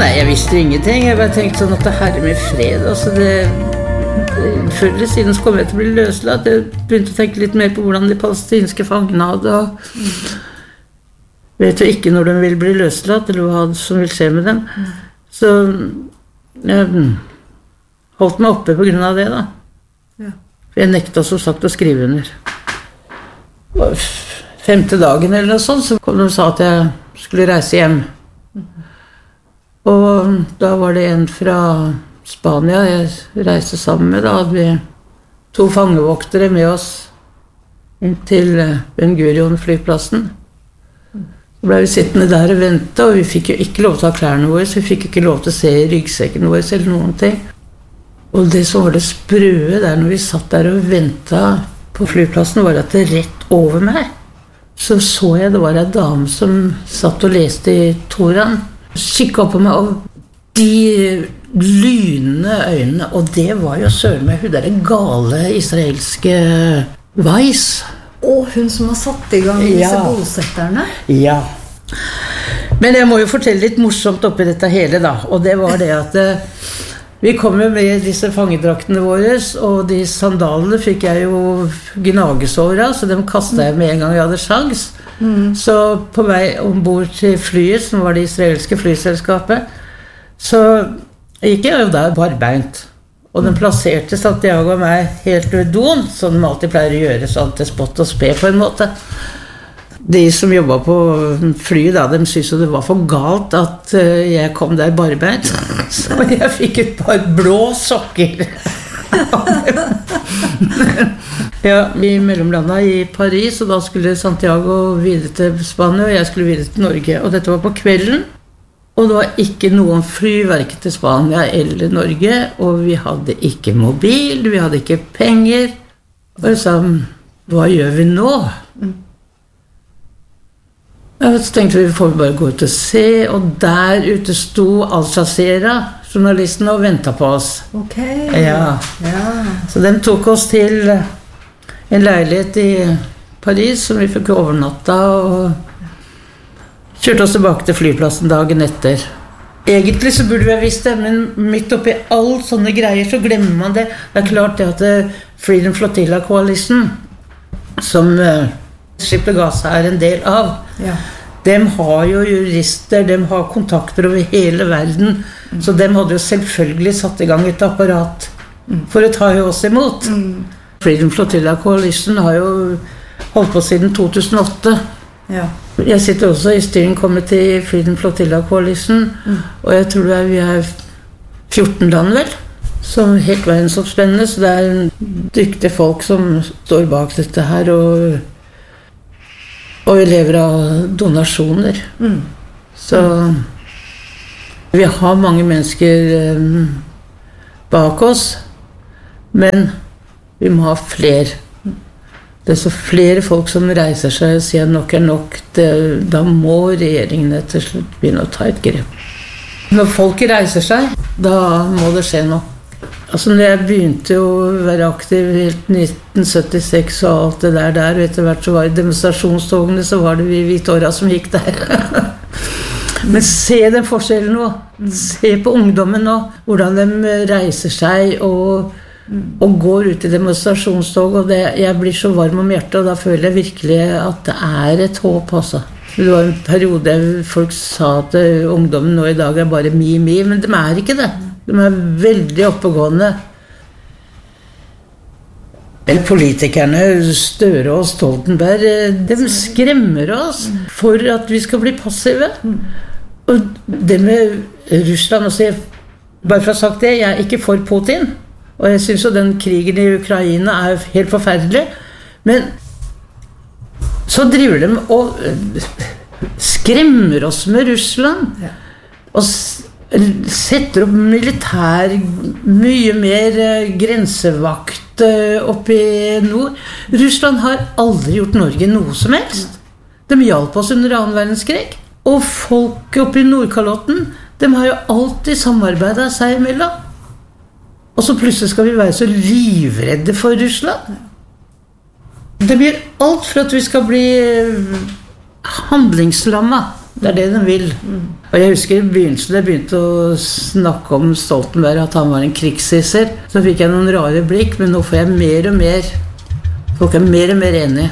Nei, jeg visste jo ingenting. Jeg bare tenkte sånn at det herre med fred. Altså før eller siden så kom jeg til å bli løslatt. Jeg begynte å tenke litt mer på hvordan de palestinske fangene hadde. Og vet jo ikke når de vil bli løslatt, eller hva som vil skje med dem. Så jeg holdt meg oppe på grunn av det, da. Ja. For jeg nekta som sagt å skrive under. Og 5. dagen eller noe sånt, så kom de og sa at jeg skulle reise hjem. Og da var det en fra Spania jeg reiste sammen med. Da hadde vi 2 fangevoktere med oss inn til Ben Gurion flyplassen. Så ble vi sittende der og vente, og vi fikk jo ikke lov til å ha klærne våre, så vi fikk ikke lov til å se i ryggsekken vår eller noen ting. Og det som var det sprøe der når vi satt der og ventet på flyplassen, var at det rett over meg så jeg det var en dame som satt og leste i Toran. Kikket opp på meg, og de lynende øynene, og det var jo søren meg hun der gale israelske Weiss. Og hun som har satt i gang disse bosetterne. Ja. Men jeg må jo fortelle litt morsomt oppi dette hele da, og det var det at vi kom jo med disse fangedraktene våre, og de sandalene fikk jeg jo gnagesår av, så dem kastet jeg med en gang jeg hadde sjans. Så på vei ombord til flyet, som var det israelske flyselskapet, så gikk jeg jo der barbeint. Og den plasserte Santiago og meg helt ved doen, som de alltid pleier å gjøre, sånn til spott og spe på en måte. De som jobbet på flyet da, de syntes jo det var for galt at jeg kom der barbeint. Så jeg fikk et par blå sokker. Ja, vi mellomlandet i Paris, og da skulle Santiago videre til Spania, og jeg skulle videre til Norge. Og dette var på kvelden, og det var ikke noen fly, hverken til Spania eller Norge, og vi hadde ikke mobil, vi hadde ikke penger. Og jeg sa, hva gjør vi nå? Ja, så tenkte vi får bare gå ut og se, og der ute sto Al Jazeera, journalistene, og ventet på oss. Ok. Ja. Så de tok oss til en leilighet i Paris, som vi fikk overnatta, og kjørte oss tilbake til flyplassen dagen etter. Egentlig så burde vi ha visst det, men midt oppi alle sånne greier så glemmer man det. Det er klart det at Freedom Flotilla Coalition, som Skip til Gaza er en del av, de har jo jurister, de har kontakter over hele verden, så de hadde jo selvfølgelig satt i gang et apparat for å ta oss imot. Freedom Flotilla Coalition har jo holdt på siden 2008. Jeg sitter også i steering committee i Freedom Flotilla Coalition, og jeg tror vi er 14 land vel, som helt verdensomspennende, så det er dyktige folk som står bak dette her, og vi lever av donasjoner. Så vi har mange mennesker bak oss, men vi må ha flere. Det er så flere folk som reiser seg og sier nok er nok. Da må regjeringene til slutt begynne å ta et grep. Når folk reiser seg, da må det skje noe. Altså når jeg begynte å være aktiv i 1976 og alt det der, og etter hvert så var det demonstrasjonstogene, så var det vi hvitåra som gikk der. Men se den forskjellen nå. Se på ungdommen nå, hvordan de reiser seg og går ut i demonstrasjonstog, og jeg blir så varm om hjertet, og da føler jeg virkelig at det er et håp, altså. Det var en periode folk sa at ungdommen nå i dag er bare mi, men de er ikke det. De er veldig oppegående. Men politikerne, Støre og Stoltenberg, de skremmer oss for at vi skal bli passive. Og det med Russland, også, bare for å ha sagt det, jeg er ikke for Putin. Og jeg synes jo den krigen i Ukraina er helt forferdelig. Men så driver de og skremmer oss med Russland. Og setter opp militær, mye mer grensevakt oppe i nord. Russland har aldri gjort Norge noe som helst. De hjalp oss under 2. verdenskrig. Og folk oppe i Nordkalotten, de har jo alltid samarbeidet seg imellom. Og så plutselig skal vi være så livredde for Russland. De gjør alt for at vi skal bli handlingslammet. Det er det de vil. Og jeg husker i begynnelsen jeg begynte å snakke om Stoltenberg, at han var en krigshisser. Så fikk jeg noen rare blikk, men nå får jeg mer og mer. Folk er mer og mer enige.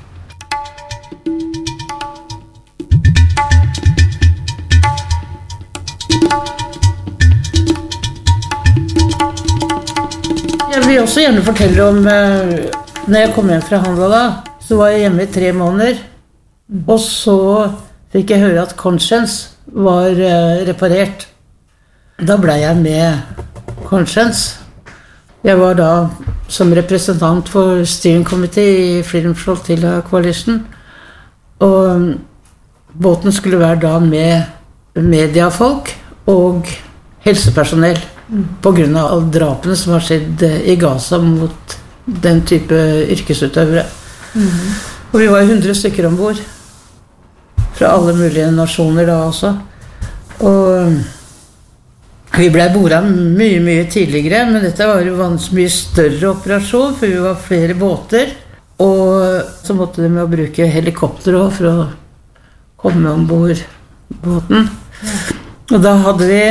Jeg vil også gjerne fortelle om, når jeg kom hjem fra handla da, så var jeg hjemme i 3 måneder. Og så fikk jeg høre at Conscience var reparert. Da ble jeg med Conscience. Jeg var da som representant for Steering Committee i Freedom Flotilla Coalition. Og båten skulle være da med mediefolk og helsepersonell på grunn av alle drapene som har skjedd i Gaza mot den type yrkesutøvere. Og vi var 100 stykker ombord fra alle mulige nasjoner da også. Og vi ble bordet mye tidligere, men dette var jo en mye større operasjon, for vi var flere båter. Og så måtte de med å bruke helikopter også for å komme ombord båten. Og da hadde vi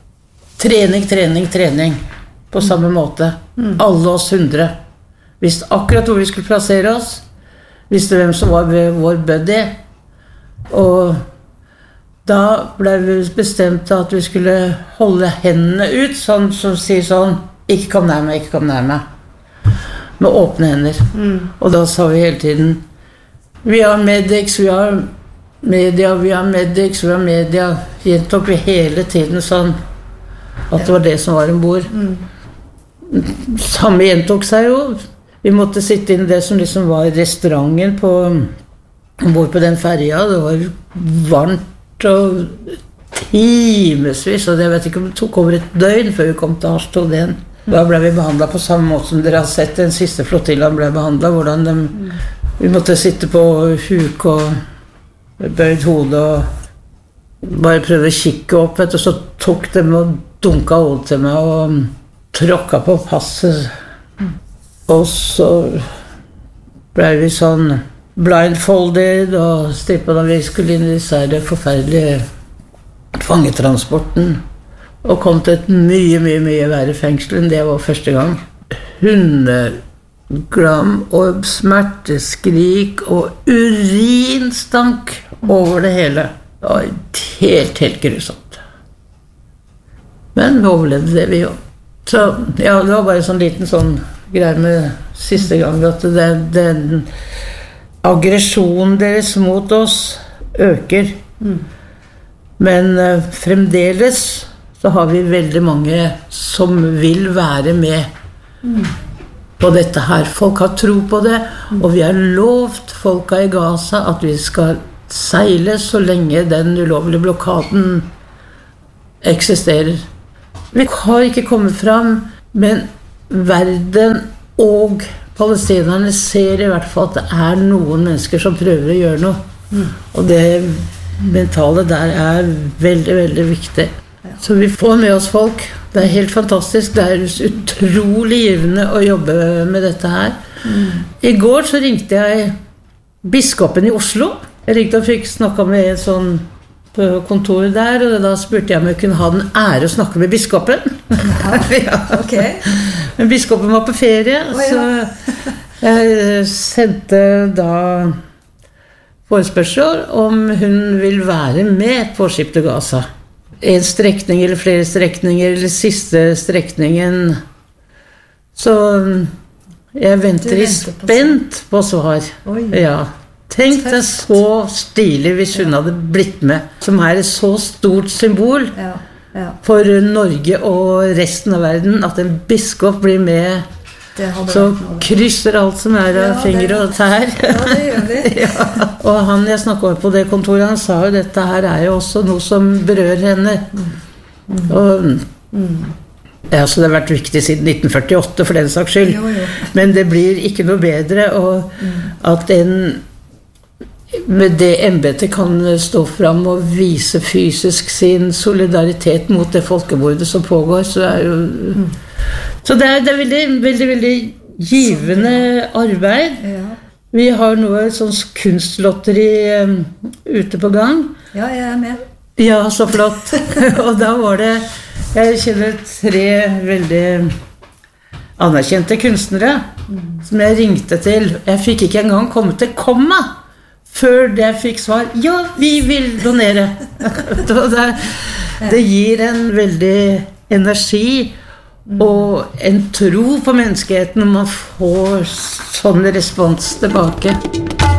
trening på samme måte. Alle oss 100. Visste akkurat hvor vi skulle plassere oss. Visste hvem som var vår buddy. Og da ble vi bestemt at vi skulle holde hendene ut, sånn som sier sånn, ikke kom nær meg. Med åpne hender. Og da sa vi hele tiden, vi har medics, vi har media. Gjentok vi hele tiden sånn, at det var det som var ombord. Samme gjentok seg jo. Vi måtte sitte inn i det som liksom var restauranten ombord på den ferja. Det var varmt og timesvis, og jeg vet ikke om det tok over et døgn før vi kom til Harstad igjen. Da ble vi behandlet på samme måte som dere har sett den siste flotillaen ble behandlet, hvordan vi måtte sitte på huk og bøyd hodet og bare prøve å kikke opp, vet du, så tok de og dunka hodet til meg og tråkka på passet. Og så ble vi sånn blindfolded og strippet da vi skulle inn i disse forferdelige fangetransporten. Og kom til et mye verre fengsel enn det var første gang. Hundegram og smerteskrik og urinstank over det hele. Det var helt grusomt. Men vi overlevde det vi gjorde. Så ja, det var bare sånn liten sånn greie med siste gang at den aggresjonen deres mot oss øker. Men fremdeles så har vi veldig mange som vil være med på dette her. Folk har tro på det, og vi har lovt folka i Gaza at vi skal seile så lenge den ulovlige blokaden eksisterer. Vi har ikke kommet fram, men verden og palestinerne ser i hvert fall at det er noen mennesker som prøver å gjøre noe. Og det mentale der er veldig viktig. Så vi får med oss folk. Det er helt fantastisk. Det er utrolig givende å jobbe med dette her. I går så ringte jeg biskopen i Oslo. Jeg ringte og fikk snakket med en sånn på kontoret der, og da spurte jeg om jeg kunne ha den ære å snakke med biskopen. Ja, ok. Men biskopen var på ferie, så jeg sendte da forespørsel om hun vil være med på Skip til Gaza. En strekning eller flere strekninger, eller siste strekningen. Så jeg venter spent på svar. Ja. Tenk deg så stilig hvis hun hadde blitt med, som er et så stort symbol for Norge og resten av verden, at en biskop blir med, så krysser alt som er av fingre og tær. Ja, det gjør vi. Og han jeg snakket med på det kontoret, han sa jo dette her er jo også noe som berører henne. Og ja, så det har vært viktig siden 1948 for den saks skyld. Men det blir ikke noe bedre, og at en med det embetet kan stå frem og vise fysisk sin solidaritet mot det folkemordet som pågår, så er jo så det er veldig givende arbeid. Vi har noe sånn kunstlotteri ute på gang. Ja, jeg er med. Ja, så flott. Og da var det, jeg kjenner 3 veldig anerkjente kunstnere som jeg ringte til. Jeg fikk ikke engang komme til komma før jeg fikk svar. Ja, vi vil donere. Det gir en veldig energi og en tro på menneskeheten når man får sånn respons tilbake.